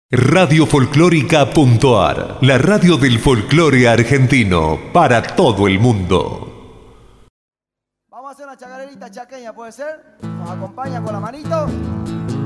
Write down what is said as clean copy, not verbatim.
Radiofolclórica.ar, la radio del folclore argentino para todo el mundo. Vamos a hacer una chacarerita chaqueña, ¿puede ser? Nos acompaña con la manito.